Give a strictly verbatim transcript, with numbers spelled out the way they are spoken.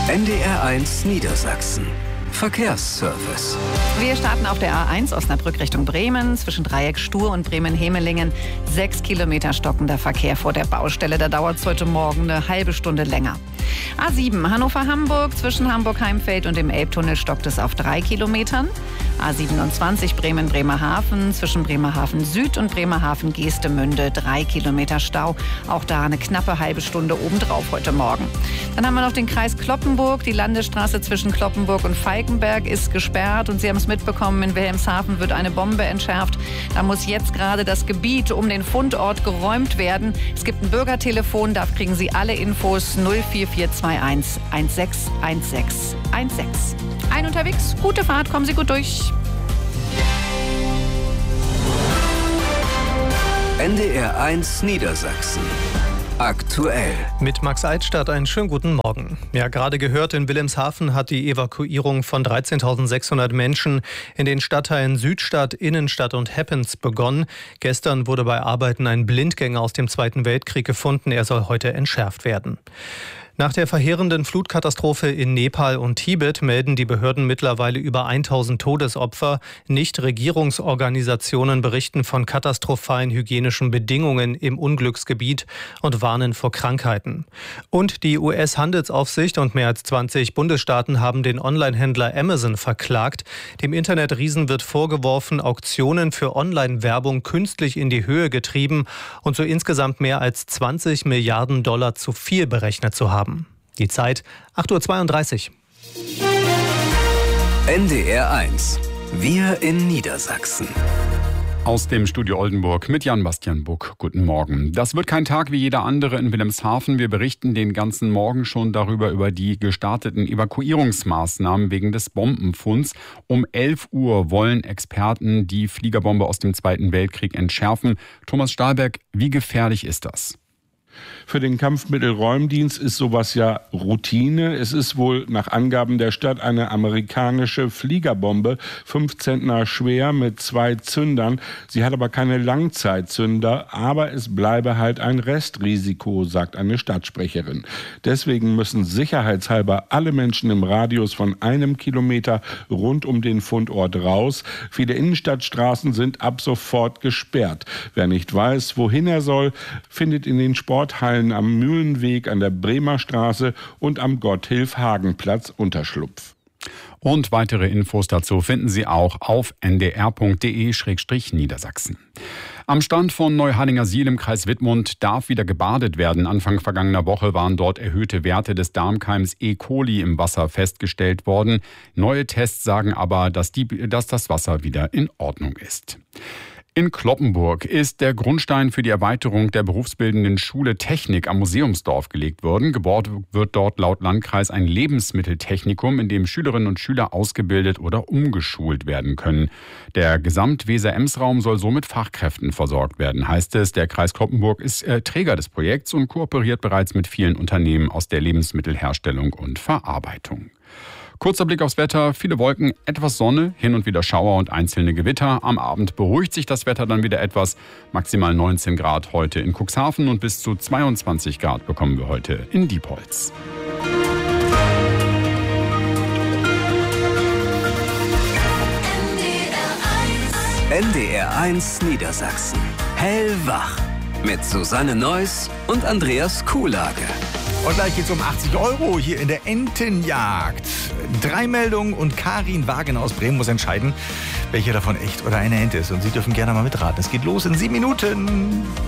N D R eins Niedersachsen. Verkehrsservice. Wir starten auf der A eins Osnabrück Richtung Bremen, zwischen Dreieck Stur und Bremen-Hemelingen. Sechs Kilometer stockender Verkehr vor der Baustelle. Da dauert es heute Morgen eine halbe Stunde länger. A sieben Hannover-Hamburg, zwischen Hamburg-Heimfeld und dem Elbtunnel stockt es auf drei Kilometern. A siebenundzwanzig Bremen-Bremerhaven, zwischen Bremerhaven Süd und Bremerhaven-Geestemünde drei Kilometer Stau. Auch da eine knappe halbe Stunde obendrauf heute Morgen. Dann haben wir noch den Kreis Cloppenburg. Die Landesstraße zwischen Cloppenburg und Falkenberg ist gesperrt und Sie haben es mitbekommen, in Wilhelmshaven wird eine Bombe entschärft. Da muss jetzt gerade das Gebiet um den Fundort geräumt werden. Es gibt ein Bürgertelefon, da kriegen Sie alle Infos null vier vier zwei eins eins sechs eins sechs eins sechs. Ein unterwegs, gute Fahrt, kommen Sie gut durch. N D R eins Niedersachsen. Aktuell. Mit Max Eitstadt einen schönen guten Morgen. Ja, gerade gehört, in Wilhelmshaven hat die Evakuierung von dreizehntausendsechshundert Menschen in den Stadtteilen Südstadt, Innenstadt und Heppens begonnen. Gestern wurde bei Arbeiten ein Blindgänger aus dem Zweiten Weltkrieg gefunden. Er soll heute entschärft werden. Nach der verheerenden Flutkatastrophe in Nepal und Tibet melden die Behörden mittlerweile über tausend Todesopfer. Nichtregierungsorganisationen berichten von katastrophalen hygienischen Bedingungen im Unglücksgebiet und warnen vor Krankheiten. Und die U S-Handelsaufsicht und mehr als zwanzig Bundesstaaten haben den Onlinehändler Amazon verklagt. Dem Internetriesen wird vorgeworfen, Auktionen für Online-Werbung künstlich in die Höhe getrieben und so insgesamt mehr als zwanzig Milliarden Dollar zu viel berechnet zu haben. Die Zeit acht Uhr zweiunddreißig. N D R eins. Wir in Niedersachsen. Aus dem Studio Oldenburg mit Jan-Bastian Buck. Guten Morgen. Das wird kein Tag wie jeder andere in Wilhelmshaven. Wir berichten den ganzen Morgen schon darüber, über die gestarteten Evakuierungsmaßnahmen wegen des Bombenfunds. Um elf Uhr wollen Experten die Fliegerbombe aus dem Zweiten Weltkrieg entschärfen. Thomas Stahlberg, wie gefährlich ist das? Für den Kampfmittelräumdienst ist sowas ja Routine. Es ist wohl nach Angaben der Stadt eine amerikanische Fliegerbombe, fünf Zentner schwer mit zwei Zündern. Sie hat aber keine Langzeitzünder, aber es bleibe halt ein Restrisiko, sagt eine Stadtsprecherin. Deswegen müssen sicherheitshalber alle Menschen im Radius von einem Kilometer rund um den Fundort raus. Viele Innenstadtstraßen sind ab sofort gesperrt. Wer nicht weiß, wohin er soll, findet in den Sporthallen am Mühlenweg, an der Bremer Straße und am Gotthilf-Hagen-Platz Unterschlupf. Und weitere Infos dazu finden Sie auch auf n d r punkt d e slash niedersachsen. Am Strand von Neuharlingersiel im Kreis Wittmund darf wieder gebadet werden. Anfang vergangener Woche waren dort erhöhte Werte des Darmkeims E. coli im Wasser festgestellt worden. Neue Tests sagen aber, dass, die, dass das Wasser wieder in Ordnung ist. In Cloppenburg ist der Grundstein für die Erweiterung der berufsbildenden Schule Technik am Museumsdorf gelegt worden. Gebaut wird dort laut Landkreis ein Lebensmitteltechnikum, in dem Schülerinnen und Schüler ausgebildet oder umgeschult werden können. Der Gesamt-Weser-Ems-Raum soll so mit Fachkräften versorgt werden, heißt es. Der Kreis Cloppenburg ist äh, Träger des Projekts und kooperiert bereits mit vielen Unternehmen aus der Lebensmittelherstellung und Verarbeitung. Kurzer Blick aufs Wetter, viele Wolken, etwas Sonne, hin und wieder Schauer und einzelne Gewitter. Am Abend beruhigt sich das Wetter dann wieder etwas. Maximal neunzehn Grad heute in Cuxhaven und bis zu zweiundzwanzig Grad bekommen wir heute in Diepholz. N D R eins Niedersachsen. Hellwach. Mit Susanne Neuss und Andreas Kuhlage. Und gleich geht's um achtzig Euro hier in der Entenjagd. Drei Meldungen und Karin Wagen aus Bremen muss entscheiden, welche davon echt oder eine Ente ist. Und Sie dürfen gerne mal mitraten. Es geht los in sieben Minuten.